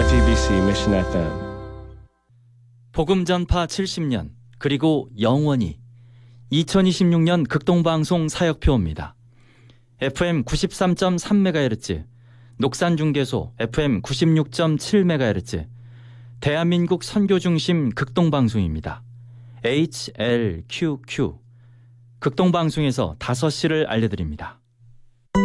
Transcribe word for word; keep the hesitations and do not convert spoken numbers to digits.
아이티비씨 Mission 에프엠. 복음 전파 칠십 년 그리고 영원히 이천이십육 년 극동방송 사역표입니다. 에프엠 구십삼 점 삼 메가헤르츠, 녹산중계소 에프엠 구십육 점 칠 메가헤르츠, 대한민국 선교중심 극동방송입니다. 에이치엘큐큐 극동방송에서 다섯 시를 알려드립니다.